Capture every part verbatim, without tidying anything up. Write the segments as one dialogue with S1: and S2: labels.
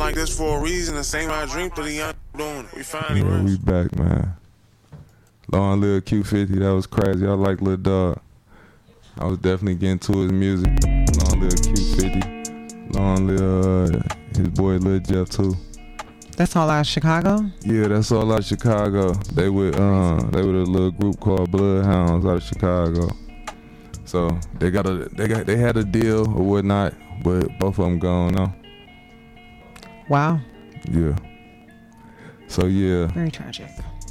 S1: like this for a reason. The same I dreamed of the young doing. We finally
S2: Yeah,
S1: rich.
S2: we back, man. Long live Q fifty, that was crazy. I like Lil Dog. I was definitely getting to his music. Long live Q fifty. Long live uh, his boy Lil Jeff too.
S3: That's all out of Chicago?
S2: Yeah, that's all out of Chicago. They were uh, they were a little group called Bloodhounds out of Chicago. So they got a they got they had a deal or whatnot, but both of them gone now.
S3: Wow.
S2: Yeah. So yeah.
S3: Very tragic.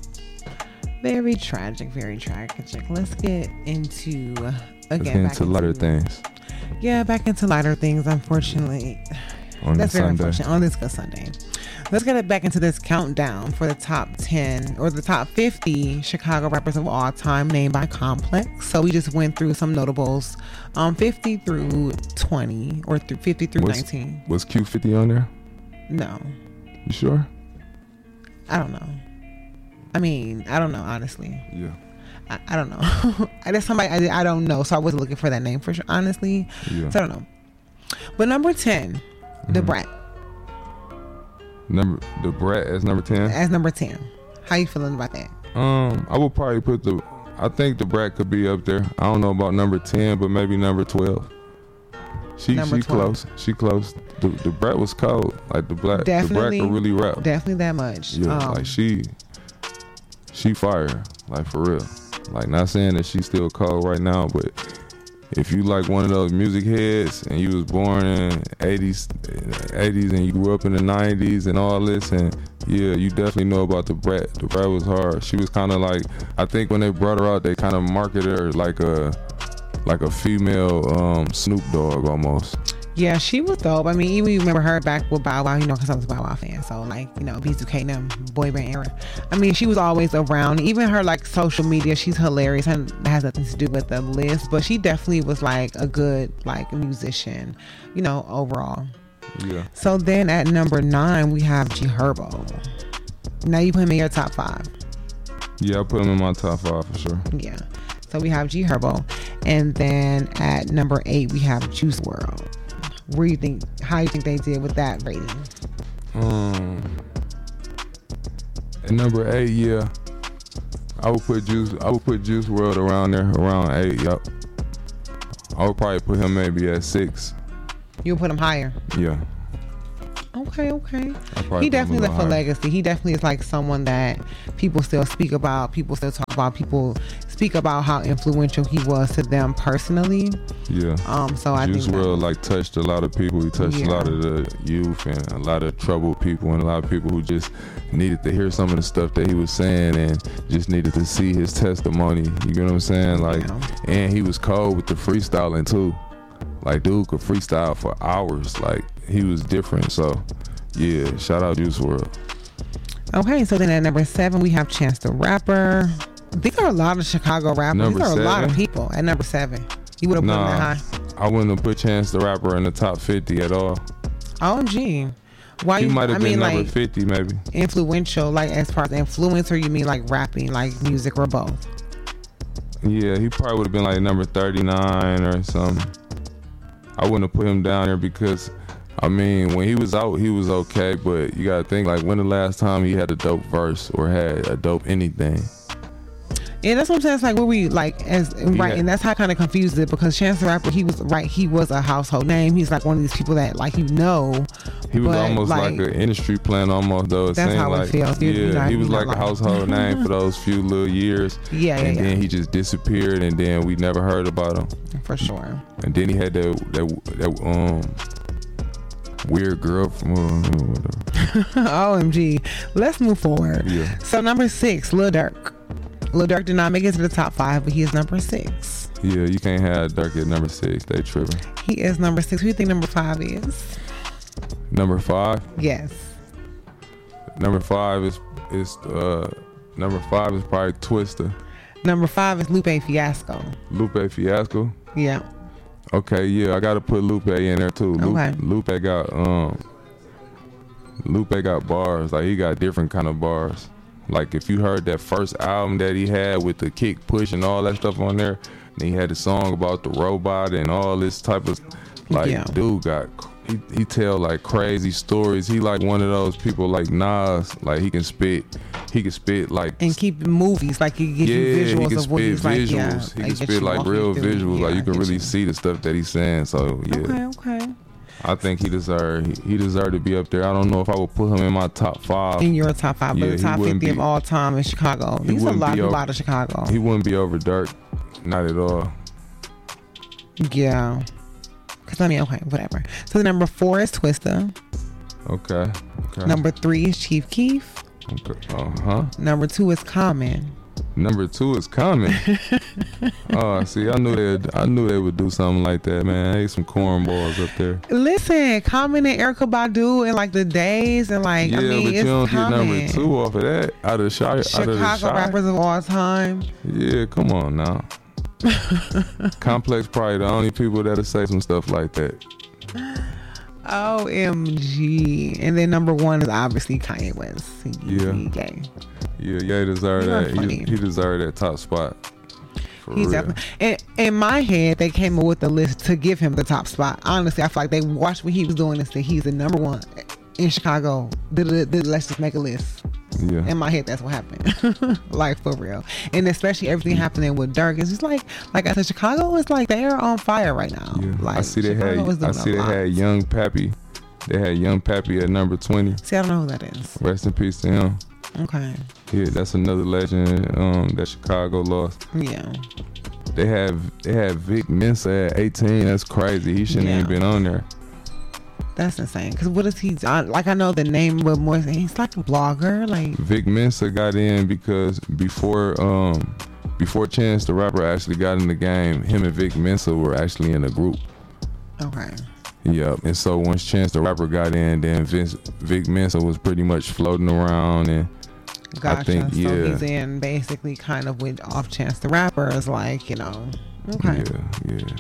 S3: Very tragic, very tragic. Let's get into again
S2: Let's get
S3: back
S2: into lighter things.
S3: Yeah, back into lighter things, unfortunately.
S2: On
S3: That's very
S2: Sunday.
S3: unfortunate. On this good Sunday. Let's get it back into this countdown for the top ten or the top fifty Chicago rappers of all time named by Complex. So we just went through some notables, um, fifty through twenty or through fifty through
S2: was,
S3: nineteen.
S2: Was Q fifty on there?
S3: No.
S2: You sure?
S3: I don't know. I mean, I don't know, honestly.
S2: Yeah.
S3: I, I don't know. I just somebody I, I don't know, so I wasn't looking for that name for sure, honestly.
S2: Yeah.
S3: So I don't know. But number ten,
S2: Mm-hmm.
S3: Da Brat.
S2: Number the Brat as number ten.
S3: As number ten. How you feeling about that?
S2: Um, I would probably put the. I think the Brat could be up there. I don't know about number ten, but maybe number twelve. She
S3: Number
S2: she
S3: twelve.
S2: close. She close. The the Brat was cold. Like the black the Brat
S3: Definitely.
S2: could really rap.
S3: Definitely that much.
S2: Yeah,
S3: Um,
S2: like she she fire. Like for real. Like not saying that she's still cold right now, but if you like one of those music heads and you was born in eighties eighties and you grew up in the nineties and all this, and yeah, you definitely know about the Brat. The Brat was hard. She was kind of like, I think when they brought her out, they kind of marketed her like a like a female um, Snoop Dogg almost.
S3: Yeah, she was dope. I mean, even you remember her back with Bow Wow, you know, because I was a Bow Wow fan. So, like, you know, B two K and them boy band era. I mean, she was always around. Even her, like, social media, she's hilarious. And that has nothing to do with the list. But she definitely was, like, a good, like, musician, you know, overall.
S2: Yeah.
S3: So then at number nine, we have G Herbo. Now you put him in your top five.
S2: Yeah, I put him in my top five for sure.
S3: Yeah. So we have G Herbo. And then at number eight, we have Juice world. Where you think, how you think they did with that rating?
S2: Um, at number eight, yeah, I would put Juice. I would put Juice world around there, around eight. Yup. I would probably put him maybe at six.
S3: You would put him higher.
S2: Yeah.
S3: Okay, okay.
S2: I'd probably
S3: He
S2: put him
S3: definitely
S2: a
S3: left
S2: little
S3: a
S2: higher.
S3: legacy. He definitely is like someone that people still speak about. People still talk about. People speak about how influential he was to them personally.
S2: Yeah.
S3: Um. So I
S2: Juice
S3: think
S2: world like touched a lot of people. He touched
S3: Yeah.
S2: a lot of the youth and a lot of troubled people and a lot of people who just needed to hear some of the stuff that he was saying and just needed to see his testimony. You get what I'm saying? Like,
S3: Yeah.
S2: and he was cold with the freestyling too. Like, dude could freestyle for hours. Like, he was different. So, yeah, shout out Juice world.
S3: Okay, so then at number seven we have Chance the Rapper. These are a lot of Chicago rappers.
S2: Number
S3: These are a lot of
S2: seven?
S3: people. At number seven, you would have put him
S2: Nah,
S3: that high.
S2: I wouldn't have put Chance the Rapper in the top fifty at all.
S3: O M G. Why
S2: He
S3: you?
S2: might
S3: I
S2: have been
S3: mean,
S2: number
S3: like
S2: fifty maybe.
S3: influential, like as far as influence, or you mean like rapping, like music, or both?
S2: Yeah, he probably would have been like number thirty-nine or something. I wouldn't have put him down there because, I mean, when he was out, he was okay. But you gotta think, like, when the last time he had a dope verse or had a dope anything?
S3: Yeah, that's what I'm saying. It's like where we like as right,
S2: Yeah.
S3: and that's how I kind of confused it because Chance the Rapper, he was right. He was a household name. He's like one of these people that like you know.
S2: He was
S3: but,
S2: almost like, an industry plant, almost though. It
S3: That's
S2: seemed
S3: how it
S2: like,
S3: feels. You-
S2: yeah,
S3: you know,
S2: he was
S3: you know,
S2: like a
S3: like-
S2: household name for those few little years.
S3: Yeah, yeah,
S2: and
S3: yeah.
S2: then he just disappeared, and then we never heard about him.
S3: For sure.
S2: And then he had that that that um weird girl from uh, whatever.
S3: O M G. Let's move forward.
S2: Yeah.
S3: So number six, Lil Durk. Lil Durk did not make it to the top five, but he is number six.
S2: Yeah, you can't have Dirk at number six. They tripping.
S3: He is number six. Who do you think number five is?
S2: Number five.
S3: Yes.
S2: Number five is is uh number five is probably Twista.
S3: Number five is Lupe Fiasco.
S2: Lupe Fiasco.
S3: Yeah.
S2: Okay, yeah, I gotta put Lupe in there too. Lupe,
S3: Okay.
S2: Lupe got um Lupe got bars. Like he got different kind of bars. Like if you heard that first album that he had with the kick push and all that stuff on there, and he had a song about the robot and all this type of like
S3: Yeah.
S2: dude got he he tell like crazy stories. He like one of those people like Nas. Like he can spit. He can spit like
S3: and keep movies like he gives
S2: yeah,
S3: you visuals
S2: he can
S3: of what
S2: spit
S3: he's
S2: visuals.
S3: like. Yeah,
S2: he
S3: like
S2: can
S3: get
S2: spit
S3: you
S2: like
S3: walking
S2: real
S3: through.
S2: visuals.
S3: Yeah,
S2: like you
S3: I
S2: can
S3: get
S2: really
S3: you.
S2: see the stuff that he's saying. So yeah,
S3: Okay, okay.
S2: I think he deserved he, he deserved to be up there. I don't know if I would put him in my top five.
S3: In your top five,
S2: Yeah,
S3: but the
S2: he
S3: top
S2: wouldn't
S3: fifty of
S2: be-
S3: all time in Chicago.
S2: he
S3: These are a
S2: wouldn't
S3: lot
S2: be
S3: of people
S2: over-
S3: out of Chicago.
S2: He wouldn't be over Dirk, not at all.
S3: Yeah. Cause I mean, okay, whatever. So the number four is Twista.
S2: Okay. Okay.
S3: Number three is Chief Keef.
S2: Okay. Uh huh.
S3: Number two is Common.
S2: Number two is Common. Oh, see, I knew they, I knew they would do something like that, man. They some cornballs up there.
S3: Listen, Common and Erykah Badu and like the days and like
S2: Yeah,
S3: I mean,
S2: but
S3: it's
S2: you don't
S3: Common.
S2: get number two off of that. Out of the shy, out of the
S3: Chicago
S2: shy.
S3: rappers of all time.
S2: Yeah, come on now. Complex probably the only people that'll say some stuff like that.
S3: O M G. And then number one is obviously Kanye West. He,
S2: Yeah.
S3: he gay.
S2: Yeah, yeah, he deserved
S3: You are
S2: that.
S3: funny.
S2: He, he deserved that top spot. For
S3: He's
S2: real.
S3: definitely. In, in my head, they came up with the list to give him the top spot. Honestly, I feel like they watched what he was doing and said he's the number one in Chicago. Did, did, did, let's just make a list.
S2: Yeah.
S3: In my head, that's what happened. Like for real. And especially everything happening with Dirk. It's just like, like I said, Chicago is like they are on fire right now.
S2: Yeah.
S3: Like,
S2: I see they
S3: Chicago is
S2: had. I
S3: doing
S2: see
S3: a
S2: they
S3: lot.
S2: had Young Pappy. They had Young Pappy at number twenty.
S3: See, I don't know who that is.
S2: Rest in peace to him.
S3: Okay.
S2: Yeah, that's another legend um, that Chicago lost.
S3: Yeah.
S2: They have they had Vic Mensa at eighteen. That's crazy. He shouldn't
S3: Yeah.
S2: even been on there.
S3: That's insane. Cause what is he? I, like I know the name, but more he's like a blogger. Like
S2: Vic Mensa got in because before um before Chance the Rapper actually got in the game, him and Vic Mensa were actually in a group.
S3: okay.
S2: Yep. And so once Chance the Rapper got in, then Vince, Vic Mensa was pretty much floating around, and
S3: Gotcha.
S2: I think
S3: so
S2: yeah,
S3: he's in basically kind of with Off Chance the Rapper is like, you know, okay.
S2: yeah, yeah,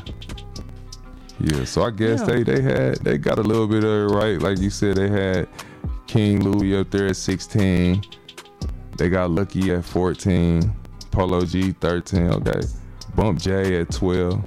S2: yeah. So I guess
S3: Yeah.
S2: they they had they got a little bit of it right, like you said. They had King Louis up there at sixteen. They got Lucky at fourteen. Polo G thirteen. Okay, Bump J at twelve.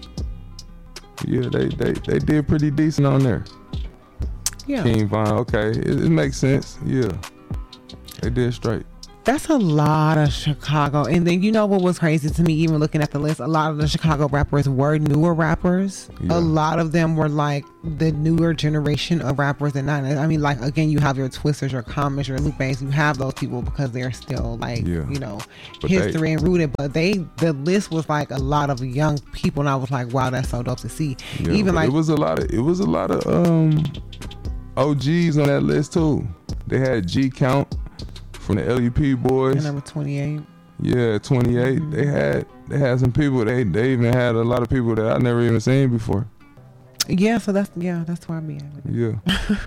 S2: Yeah, they they they did pretty decent on there.
S3: Yeah.
S2: King Von. Okay, it, it makes sense. Yeah, they did straight.
S3: That's a lot of Chicago. And then you know what was crazy to me, even looking at the list, a lot of the Chicago rappers were newer rappers.
S2: Yeah.
S3: A lot of them were like the newer generation of rappers and not, I mean, like again, you have your Twisters, your Commons, your Lupes, you have those people because they're still like,
S2: Yeah.
S3: you know,
S2: But
S3: history and rooted. But they, the list was like a lot of young people, and I was like, wow, that's so dope to see.
S2: Yeah,
S3: even
S2: but
S3: like,
S2: it was a lot of it was a lot of um O Gs on that list too. They had G Count from the L U P boys.
S3: number twenty-eight.
S2: Yeah, twenty-eight.
S3: Mm-hmm.
S2: They had they had some people. They they even had a lot of people that I never even seen before.
S3: Yeah, so that's, yeah, that's where I'm at.
S2: Yeah,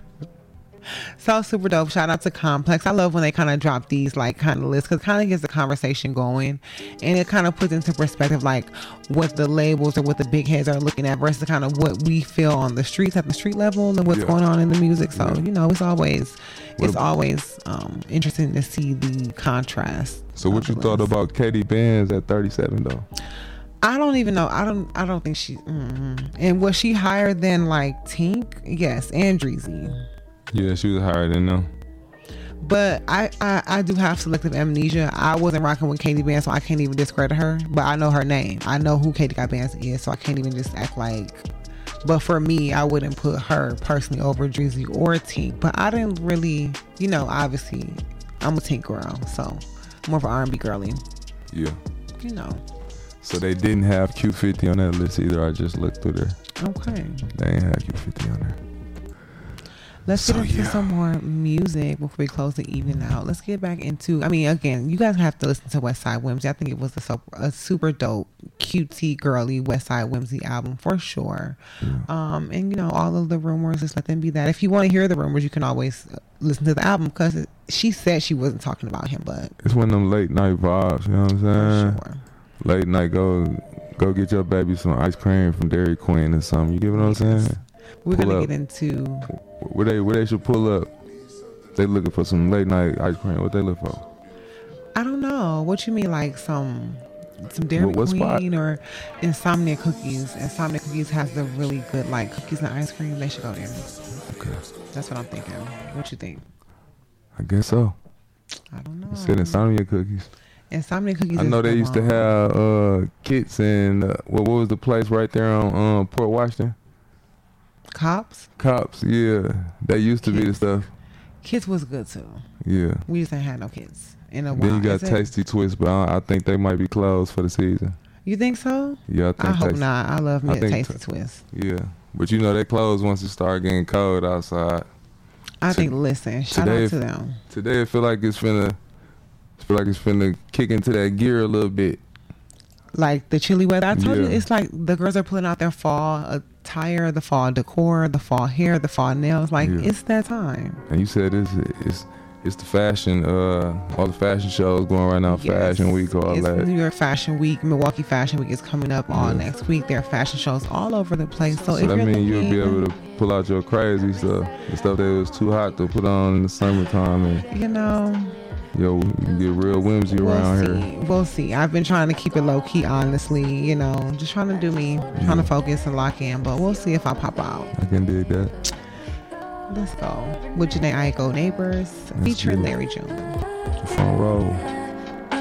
S3: So super dope. Shout out to Complex. I love when they kind of drop these like kind of lists because it kind of gets the conversation going, and it kind of puts into perspective like what the labels or what the big heads are looking at versus kind of what we feel on the streets at the street level and what's
S2: Yeah.
S3: going on in the music. So
S2: Yeah.
S3: you know, it's always
S2: What
S3: it's
S2: ab-
S3: always um, interesting to see the contrast.
S2: So what
S3: of
S2: you
S3: the
S2: thought
S3: list.
S2: about Katie Benz at thirty-seven though?
S3: I don't even know. I don't. I don't think she. Mm-mm. And was she higher than like Tink? Yes, and Dreezy.
S2: Yeah, she was higher than them.
S3: But I, I, I do have selective amnesia. I wasn't rocking with Katie Benz, so I can't even discredit her. But I know her name. I know who Katie Benz is, so I can't even just act like. But for me, I wouldn't put her personally over Dreezy or Tink. But I didn't really, you know, obviously, I'm a Tink girl, so more of an R and B girly.
S2: Yeah.
S3: You know.
S2: So they didn't have Q fifty on that list either. I just looked through there.
S3: Okay.
S2: They ain't have Q fifty on there.
S3: Let's
S2: So,
S3: get into
S2: yeah.
S3: some more music before we close the evening out. Let's get back into, I mean, again, you guys have to listen to West Side Whimsy. I think it was a, so- a super dope, cutesy, girly West Side Whimsy album for sure.
S2: Yeah.
S3: Um, and, you know, all of the rumors, just let them be that. If you want to hear the rumors, you can always listen to the album because she said she wasn't talking about him, but
S2: It's one of them late night vibes. You know what I'm saying?
S3: for sure.
S2: Late night, go go get your baby some ice cream from Dairy Queen or something. You get what I'm saying?
S3: We're
S2: Pull
S3: going to
S2: up.
S3: get into,
S2: Where they where they should pull up? They looking for some late night ice cream. What they look for?
S3: I don't know, what you mean, like some some Dairy
S2: What- what spot?
S3: Queen or Insomnia Cookies. Insomnia Cookies has the really good, like, cookies and ice cream. They should go there.
S2: Okay.
S3: That's what I'm thinking. What you think?
S2: I guess so.
S3: I don't know.
S2: You said Insomnia cookies.
S3: Insomnia cookies.
S2: I know
S3: is
S2: they
S3: the
S2: used to
S3: bomb.
S2: have uh, kits in, uh, what, what was the place right there on um, Port Washington?
S3: Cops.
S2: Cops, yeah. That used to be the
S3: Kits.
S2: stuff.
S3: Kids was good too.
S2: Yeah.
S3: We just ain't had no kids in a while.
S2: Then you got
S3: Is it?
S2: Tasty Twist, but I, I think they might be closed for the season.
S3: You think so?
S2: Yeah, I think
S3: I hope
S2: Tasty-
S3: not. I love me
S2: I
S3: a
S2: think
S3: Tasty
S2: t-
S3: Twist.
S2: Yeah. But you know they close once it start getting cold outside.
S3: I
S2: To-
S3: think. Listen, shout
S2: today
S3: out
S2: if-
S3: to them.
S2: Today it feel like it's finna it feel like it's finna kick into that gear a little bit.
S3: Like the chilly weather. I told you,
S2: Yeah.
S3: it's like the girls are pulling out their fall attire, the fall decor, the fall hair, the fall nails. Like
S2: Yeah.
S3: it's that time.
S2: And you said it's it's it's the fashion uh all the fashion shows going right now,
S3: Yes.
S2: Fashion Week, all
S3: It's
S2: that.
S3: New York Fashion Week, Milwaukee Fashion Week is coming up all
S2: Yeah.
S3: next week. There are fashion shows all over the place. So,
S2: So
S3: if
S2: that
S3: you're
S2: means you'll
S3: thinking,
S2: be able to pull out your crazy stuff, the stuff that was too hot to put on in the summertime, and
S3: you know,
S2: yo, you can get real whimsy
S3: we'll
S2: around
S3: see.
S2: here.
S3: We'll see. I've been trying to keep it low key, honestly. You know, just trying to do me, trying to focus and lock in. But we'll see if I pop out.
S2: I can dig that.
S3: Let's go with Janae Aiko Neighbors featuring
S2: do it.
S3: Larry June.
S2: Front row.